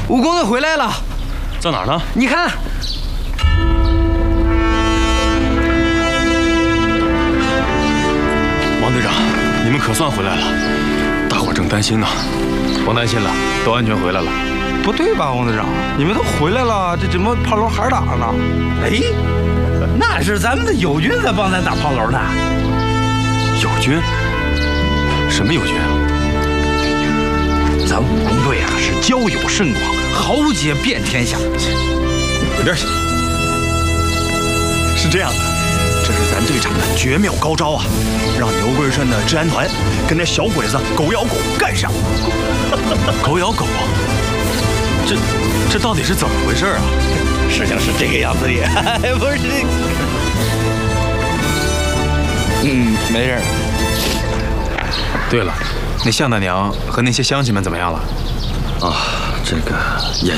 武公他回来了， 在哪儿呢？ 你看。 王队长，你们可算回来了，大伙儿正担心呢。 甭担心了，都安全回来了。 不对吧，王队长？你们都回来了，这怎么炮楼还打呢？ 哎，那是咱们的友军在帮咱打炮楼呢。 友军？什么友军啊？ 咱武工队啊是交友甚广，豪杰遍天下。 回这儿去。 是这样的，这是咱队长的绝妙高招啊，让牛桂顺的治安团跟那小鬼子狗咬狗干上。 狗咬狗？这到底是怎么回事啊？ 事情是这个样子的，不是这个。 没事。 对了，那向大娘和那些乡亲们怎么样了？ 啊，这个眼